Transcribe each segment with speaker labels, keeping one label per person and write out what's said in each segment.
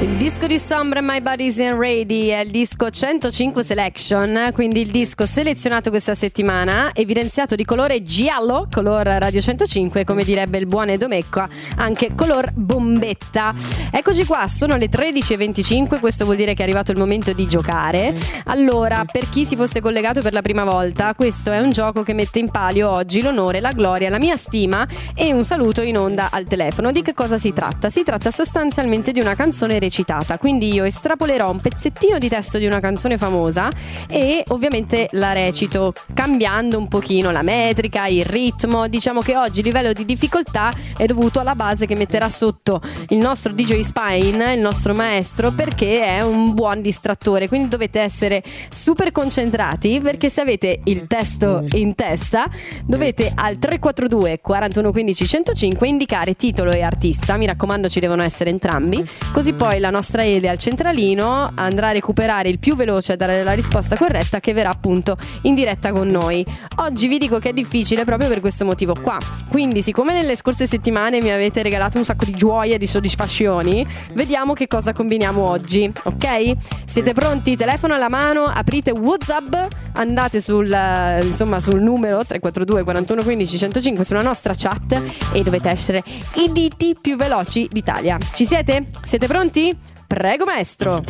Speaker 1: Il disco di Sombra, My Body's in Ready, è il disco 105 Selection, quindi il disco selezionato questa settimana, evidenziato di colore giallo, color Radio 105, come direbbe il buon Edo Mecca, anche color bombetta. Eccoci qua, sono le 13:25, questo vuol dire che è arrivato il momento di giocare. Allora, per chi si fosse collegato per la prima volta, questo è un gioco che mette in palio oggi l'onore, la gloria, la mia stima e un saluto in onda al telefono. Di che cosa si tratta? Si tratta sostanzialmente di una canzone recitata, quindi io estrapolerò un pezzettino di testo di una canzone famosa e ovviamente la recito cambiando un pochino la metrica, il ritmo. Diciamo che oggi il livello di difficoltà è dovuto alla base che metterà sotto il nostro DJ Spine, il nostro maestro, perché è un buon distrattore, quindi dovete essere super concentrati, perché se avete il testo in testa dovete al 342 41 15 105 indicare titolo e artista. Mi raccomando, ci devono essere entrambi, così poi la nostra Ele al centralino andrà a recuperare il più veloce a dare la risposta corretta, che verrà appunto in diretta con noi. Oggi vi dico che è difficile proprio per questo motivo qua, quindi siccome nelle scorse settimane mi avete regalato un sacco di gioia e di soddisfazioni, vediamo che cosa combiniamo oggi, ok? Siete pronti? Telefono alla mano, aprite WhatsApp, andate sul numero 342 41 15 105 sulla nostra chat e dovete essere i DT più veloci d'Italia. Ci siete? Siete pronti? Prego maestro.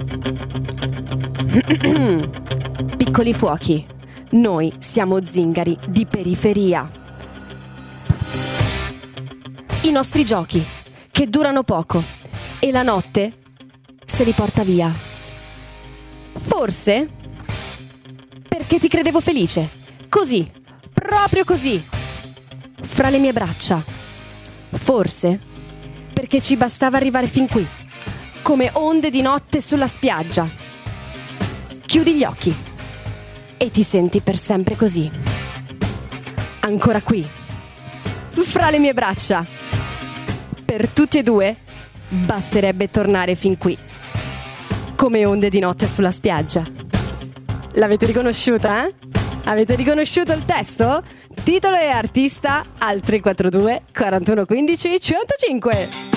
Speaker 1: Piccoli fuochi, noi siamo zingari di periferia. I nostri giochi che durano poco e la notte se li porta via. Forse perché ti credevo felice, così, proprio così, fra le mie braccia. Forse perché ci bastava arrivare fin qui, come onde di notte sulla spiaggia. Chiudi gli occhi e ti senti per sempre così. Ancora qui, fra le mie braccia. Per tutti e due basterebbe tornare fin qui, come onde di notte sulla spiaggia. L'avete riconosciuta, eh? Avete riconosciuto il testo? Titolo e artista al 342 41 15 105.